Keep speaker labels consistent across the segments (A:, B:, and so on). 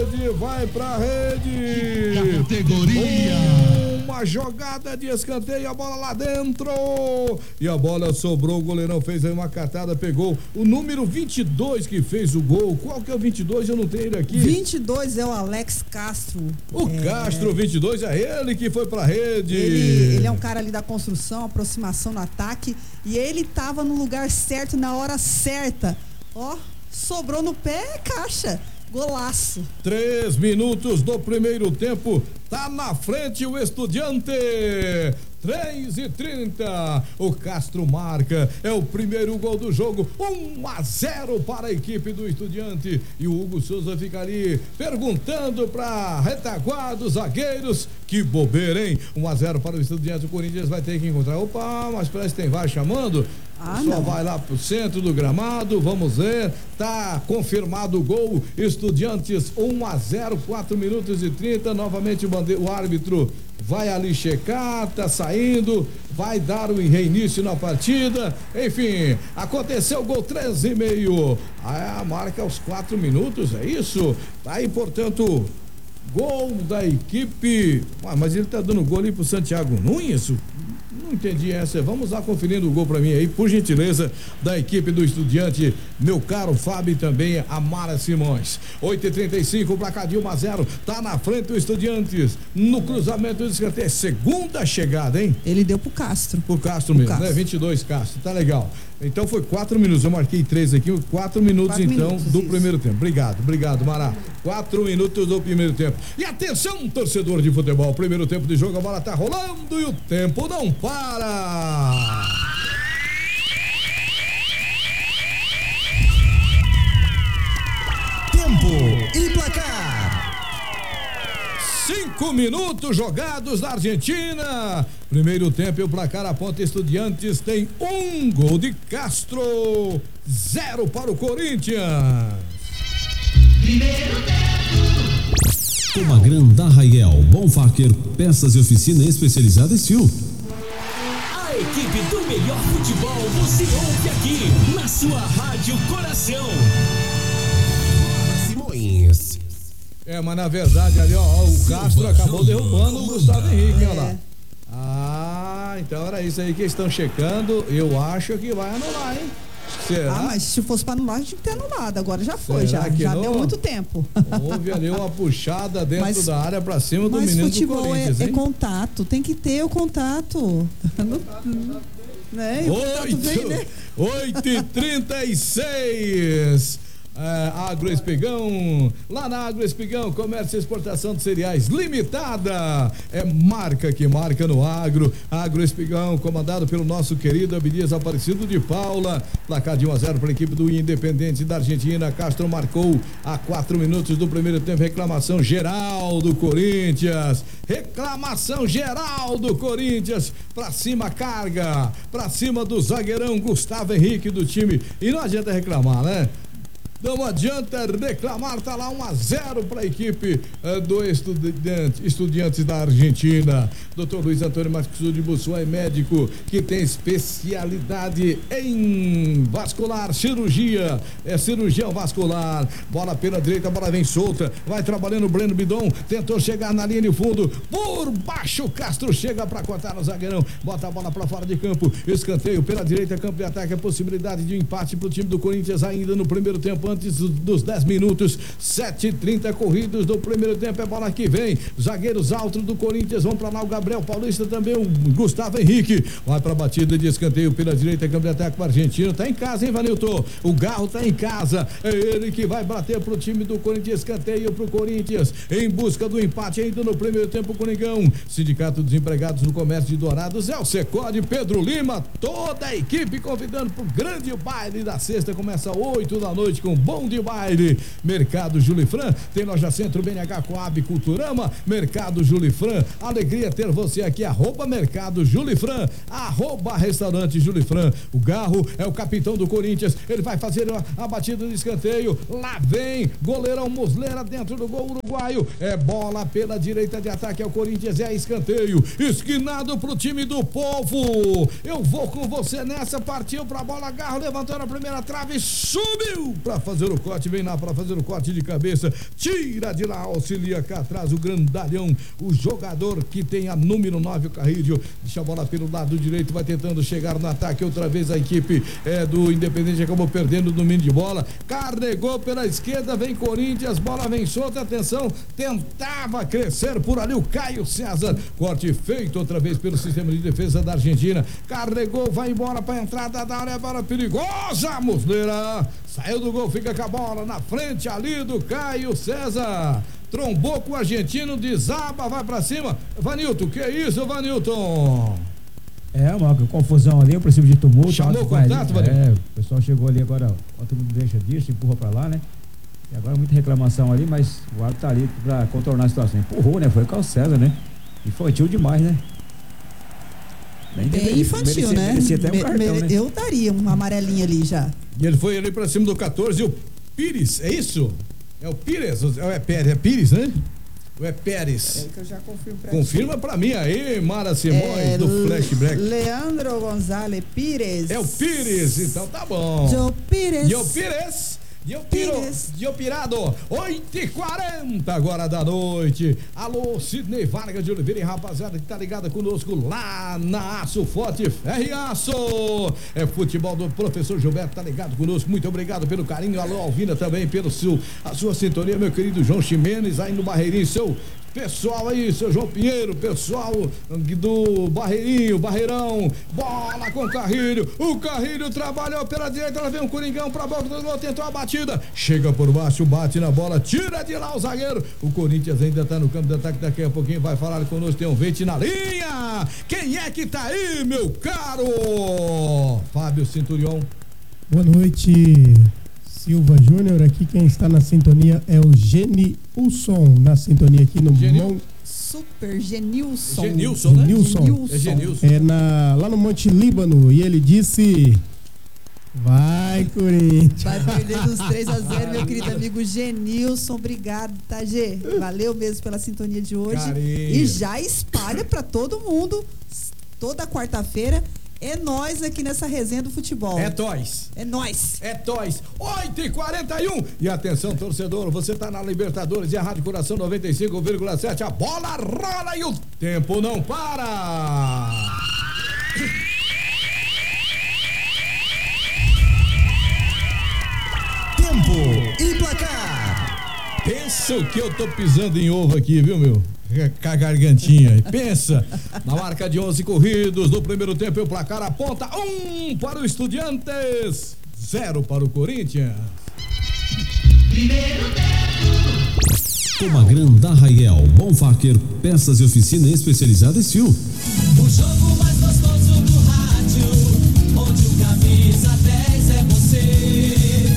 A: Vai pra rede.
B: Categoria.
A: Uma jogada de escanteio, a bola lá dentro. E a bola sobrou, o goleirão fez aí uma catada, pegou o número 22 que fez o gol. Qual que é o 22? Eu não tenho ele aqui.
C: 22 é o Alex Castro.
A: Castro, 22, é ele que foi pra rede.
C: Ele é um cara ali da construção, aproximação no ataque. E ele tava no lugar certo, na hora certa. Ó, sobrou no pé, caixa. Golaço.
A: 3 minutos do primeiro tempo. Tá na frente o Estudiante. 3:30. O Castro marca. É o primeiro gol do jogo. 1-0 para a equipe do Estudiante. E o Hugo Souza fica ali perguntando para retaguarda dos zagueiros. Que bobeira, hein? 1-0 para o Estudiante. O Corinthians vai ter que encontrar. Opa, mas parece que tem VAR chamando. Só vai lá pro centro do gramado. Vamos ver. Tá confirmado o gol. Estudiantes 1-0, 4 minutos e 30. Novamente o árbitro vai ali checar, tá saindo, vai dar o reinício na partida, enfim, aconteceu o gol 13,5, a marca aos 4 minutos, é isso? Aí, portanto, gol da equipe, mas ele tá dando gol ali pro Santiago Nunes? Não entendi essa. Vamos lá conferindo o gol pra mim aí, por gentileza, da equipe do Estudiante, meu caro Fábio e também a Mara Simões. 8:35, placar de 1-0, tá na frente o Estudiantes, no cruzamento do escanteio, segunda chegada, hein?
C: Ele deu pro Castro.
A: Pro Castro mesmo, né? 22 Castro, tá legal. Então foi 4 minutos, eu marquei 3 aqui, 4 minutos então do isso. Primeiro tempo. Obrigado, Mará. 4 minutos do primeiro tempo. E atenção, torcedor de futebol, primeiro tempo de jogo, a bola tá rolando e o tempo não para.
B: Tempo e placar.
A: 5 minutos jogados na Argentina. Primeiro tempo e o placar aponta Estudiantes tem 1 gol de Castro, 0 para o Corinthians.
B: Primeiro tempo. Comagran da Raiel, Bonfacker, peças e oficina especializada em Steel.
D: A equipe do melhor futebol você ouve aqui na sua Rádio Coração.
B: Simões.
A: Mas na verdade ali, ó, o Castro acabou derrubando o Gustavo Henrique, olha lá. Então era isso aí que estão checando. Eu acho que vai anular, hein? Será?
C: Mas se fosse para anular, a gente tinha que ter anulado. Agora já foi, já deu muito tempo.
A: Houve ali uma puxada dentro da área para cima do menino do Corinthians.
C: É contato, tem que ter o contato. Né?
A: 8:36. Agroespigão, lá na Agroespigão, comércio e exportação de cereais limitada, marca que marca no agro. Agroespigão, comandado pelo nosso querido Abdias Aparecido de Paula, placar de 1-0 para a equipe do Independente da Argentina. Castro marcou a 4 minutos do primeiro tempo. Reclamação geral do Corinthians, pra cima carga, pra cima do zagueirão Gustavo Henrique do time, e não adianta reclamar, né? Não adianta reclamar, tá lá 1-0 para a equipe do Estudiantes da Argentina. Dr. Luiz Antônio Marques de Bussuá é médico que tem especialidade em vascular, cirurgia, cirurgião vascular. Bola pela direita, bola vem solta, vai trabalhando o Breno Bidon, tentou chegar na linha de fundo, por baixo Castro chega para cortar no zagueirão, bota a bola para fora de campo, escanteio pela direita, campo de ataque, a possibilidade de um empate pro time do Corinthians ainda no primeiro tempo, antes dos 10 minutos, 7:30 corridos do primeiro tempo, é bola que vem, zagueiros altos do Corinthians vão para lá, o Gabriel Paulista, também o Gustavo Henrique, vai para a batida de escanteio pela direita, campo de ataque para o argentino, tá em casa, hein, Vanilton? O Garro tá em casa, é ele que vai bater pro time do Corinthians, escanteio pro Corinthians, em busca do empate ainda no primeiro tempo, Coringão, Sindicato dos Empregados do Comércio de Dourados, é o Secode, Pedro Lima, toda a equipe convidando pro grande baile da sexta, começa 8 da noite com bom de baile. Mercado Julifran, tem loja Centro, BNH, Coab, Culturama, Mercado Julifran, alegria ter você aqui, @Mercado Julifran, @Restaurante Julifran. O Garro é o capitão do Corinthians, ele vai fazer a batida de escanteio, lá vem, goleirão Muslera dentro do gol uruguaio, é bola pela direita de ataque ao Corinthians, é escanteio, esquinado pro time do povo, eu vou com você nessa, partiu pra bola, Garro levantou na primeira trave, subiu pra fazer o corte, vem lá para fazer o corte de cabeça, tira de lá, auxilia cá atrás o grandalhão, o jogador que tem a número 9, o Carrídio, deixa a bola pelo lado direito, vai tentando chegar no ataque, outra vez a equipe do Independente acabou perdendo o domínio de bola, carregou pela esquerda, vem Corinthians, bola vem solta, atenção, tentava crescer por ali o Caio César, corte feito outra vez pelo sistema de defesa da Argentina, carregou, vai embora para a entrada da área, bola perigosa, Muslera, saiu do gol, fica com a bola na frente ali do Caio César, trombou com o argentino, desaba, vai pra cima, Vanilton, que é isso, Vanilton?
E: Uma confusão ali, um princípio de tumulto.
A: Chamou o contato,
E: Vanilton? O pessoal chegou ali agora, todo mundo deixa disso, empurra pra lá, né? E agora muita reclamação ali, mas o árbitro tá ali pra contornar a situação. Empurrou, né? Foi com o César, né? Infantil demais, né?
C: Bem infantil, né?
E: Merecia até um cartão, né?
C: Eu daria uma amarelinha ali já.
A: E ele foi ali pra cima do 14, o Pires, é isso? É o Pires? É Pérez, é Pires, né? Ou é Pérez?
C: É que eu já confirmo pra
A: Confirma pra mim aí, Mara Simões, do Flashback.
C: Leandro Gonzalez Pires.
A: É o Pires, então tá bom.
C: Joe Pires.
A: E o Pires. E o Pirado, 8h40 agora da noite. Alô, Sidney Vargas de Oliveira e rapaziada que tá ligada conosco lá na Aço Forte Ferriaço. É futebol do professor Gilberto, tá ligado conosco. Muito obrigado pelo carinho. Alô, Alvina também pela sua sintonia, meu querido João Ximenes aí no Barreirinho, seu pessoal aí, seu João Pinheiro, pessoal do Barreirão, bola com o Carrilho trabalhou pela direita, ela vem um Coringão pra boca do gol, tentou a batida, chega por baixo, bate na bola, tira de lá o zagueiro, o Corinthians ainda tá no campo de ataque, daqui a pouquinho vai falar conosco, tem um vente na linha, quem é que tá aí, meu caro? Fábio Cinturion.
F: Boa noite, Silva Júnior, aqui quem está na sintonia é o Genilson, na sintonia aqui no
C: Super Genilson.
A: Genilson, né?
F: Genilson.
A: É Genilson.
F: Lá no Monte Líbano, e ele disse: vai, Corinthians.
C: Vai perder dos 3-0, meu querido amigo Genilson, obrigado, tá, Gê? Valeu mesmo pela sintonia de hoje.
A: Carinho.
C: E já espalha pra todo mundo, toda quarta-feira. É nós aqui nessa resenha do futebol.
A: É nós.
C: É nós.
A: É nós. 8h41. E atenção, torcedor, você tá na Libertadores e a Rádio Coração 95,7. A bola rola e o tempo não para.
D: Tempo e placar.
A: Pensa o que eu tô pisando em ovo aqui, viu, meu? Com a gargantinha. Pensa, na marca de 11 corridos, no primeiro tempo o placar aponta 1 para o Estudiantes, 0 para o Corinthians.
D: Primeiro tempo.
B: Comagrã da Raiel, Bonfacker, peças e oficina especializada em Sil.
D: O jogo mais gostoso do rádio, onde o camisa 10 é você.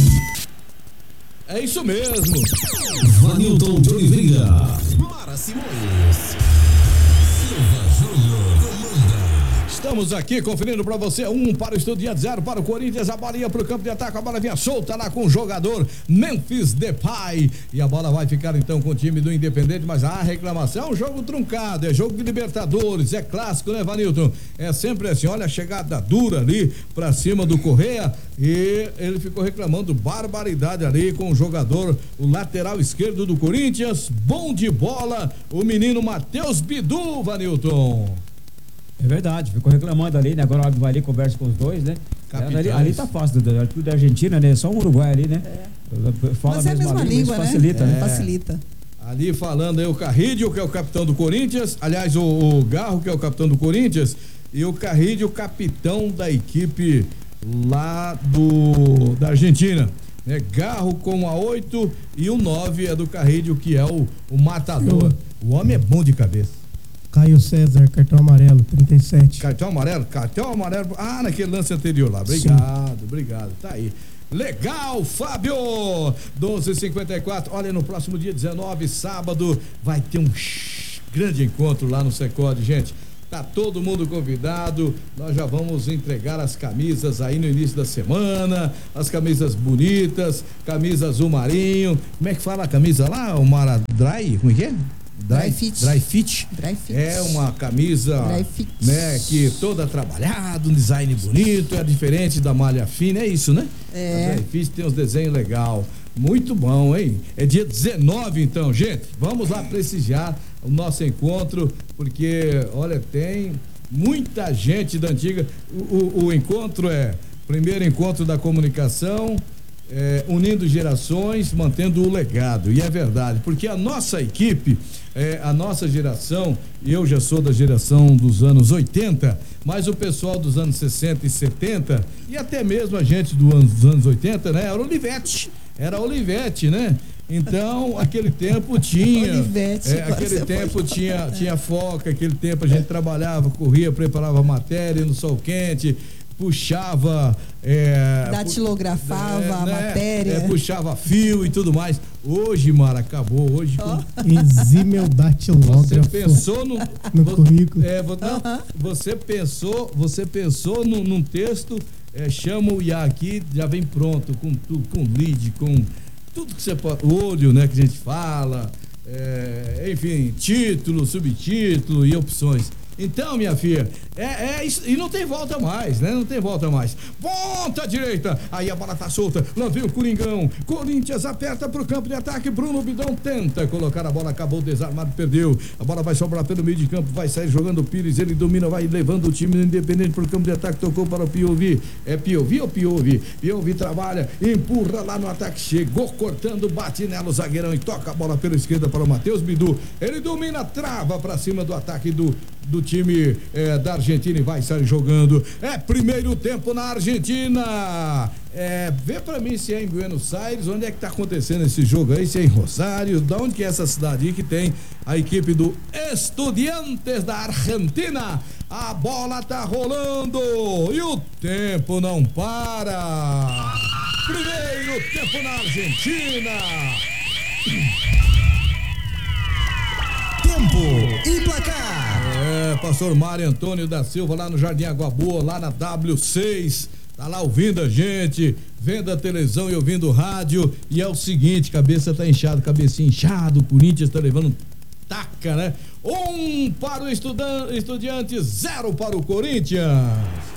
A: É isso mesmo.
B: Vanilton de Oliveira.
D: Mara Simões. Silva Júnior comanda.
A: Estamos aqui conferindo para você 1 para o Estudiantes, 0 para o Corinthians, a bola ia para o campo de ataque, a bola vinha solta lá com o jogador Memphis Depay, e a bola vai ficar então com o time do Independente, mas a reclamação é um jogo truncado, é jogo de Libertadores, é clássico, né, Vanilton? É sempre assim, olha a chegada dura ali para cima do Correa, e ele ficou reclamando barbaridade ali com o jogador, o lateral esquerdo do Corinthians, bom de bola, o menino Matheus Bidu, Vanilton.
E: É verdade, ficou reclamando ali, né? Agora o árbitro vai ali, conversa com os dois, né? Ali tá fácil, tudo da Argentina, né? Só o Uruguai ali, né? Fala
C: mas é a mesma língua, né?
E: Facilita, né?
C: Facilita.
A: Ali falando aí o Carrídio, que é o capitão do Corinthians, aliás, o Garro, que é o capitão do Corinthians, e o Carrídio, capitão da equipe lá da Argentina, né? Garro com a 8 e o 9 é do Carrídio, que é o matador. O homem é bom de cabeça.
F: Caio César, cartão amarelo, 37.
A: Cartão amarelo? Naquele lance anterior lá. Obrigado, tá aí. Legal, Fábio! 12h54. Olha, no próximo dia 19, sábado, vai ter um grande encontro lá no Secode, gente. Tá todo mundo convidado. Nós já vamos entregar as camisas aí no início da semana. As camisas bonitas, camisa azul marinho. Como é que fala a camisa lá? O Maradrai? Como é que é?
C: Dry Fit.
A: Dry Fit.
C: Dry Fit.
A: É uma camisa, né, que toda trabalhada, um design bonito, é diferente da malha fina, é isso, né?
C: É.
A: A Dry Fit tem uns desenhos legais. Muito bom, hein? É dia 19, então, gente. Vamos lá prestigiar o nosso encontro, porque, olha, tem muita gente da antiga. O encontro é primeiro encontro da comunicação, unindo gerações, mantendo o legado. E é verdade, porque a nossa equipe, a nossa geração, eu já sou da geração dos anos 80, mas o pessoal dos anos 60 e 70, e até mesmo a gente dos anos 80, né? Era Olivete, né? Então, aquele tempo tinha.
C: Olivete,
A: aquele tempo tinha foca, aquele tempo a gente trabalhava, corria, preparava matéria no sol quente, puxava.
C: Datilografava a matéria.
A: Puxava fio e tudo mais. Hoje, Mara, acabou. Hoje.
F: Exímio datilógrafo.
A: Você pensou no
F: currículo.
A: Você pensou num texto. Chama o IA aqui, já vem pronto, com lead, com tudo que você pode, olho, né, que a gente fala, enfim, título, subtítulo e opções. Então, minha filha, isso, e não tem volta mais, né? Não tem volta mais. Ponta direita, aí a bola tá solta, lá vem o Coringão, Corinthians aperta pro campo de ataque, Bruno Bidão tenta colocar a bola, acabou desarmado, perdeu, a bola vai sobrar pelo meio de campo, vai sair jogando o Pires, ele domina, vai levando o time independente pro campo de ataque, tocou para o Piovi, é Piovi ou Piovi? Piovi trabalha, empurra lá no ataque, chegou cortando, bate nela o zagueirão e toca a bola pela esquerda para o Matheus Bidu, ele domina, trava pra cima do ataque do time da Argentina e vai sair jogando. Primeiro tempo na Argentina. Vê pra mim se é em Buenos Aires, onde é que tá acontecendo esse jogo aí, se é em Rosário, da onde que é essa cidade aí que tem a equipe do Estudiantes da Argentina. A bola tá rolando e o tempo não para. Primeiro tempo na Argentina.
D: Tempo e placar.
A: Pastor Mário Antônio da Silva lá no Jardim Água Boa, lá na W6, tá lá ouvindo a gente, vendo a televisão e ouvindo o rádio, e é o seguinte, cabeça tá inchada, cabecinha inchada, o Corinthians tá levando taca, né? 1 para o Estudiantes, 0 para o Corinthians.